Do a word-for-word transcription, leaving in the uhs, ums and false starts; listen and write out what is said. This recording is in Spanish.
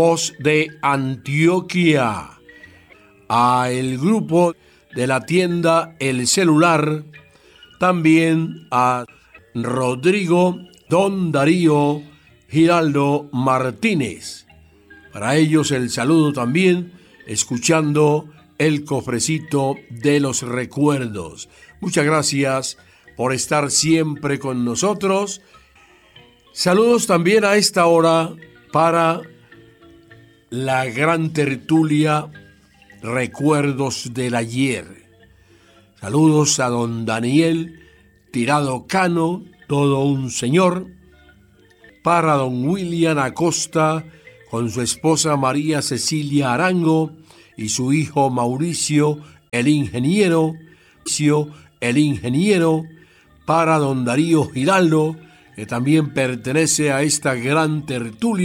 Voz de Antioquia, a el grupo de la tienda El Celular, también a Rodrigo Don Darío Giraldo Martínez. Para ellos el saludo también, escuchando el cofrecito de los recuerdos. Muchas gracias por estar siempre con nosotros. Saludos también a esta hora para la gran tertulia Recuerdos del Ayer. Saludos a don Daniel Tirado Cano, todo un señor. Para don William Acosta, con su esposa María Cecilia Arango y su hijo Mauricio, el ingeniero. El ingeniero. Para don Darío Giraldo, que también pertenece a esta gran tertulia.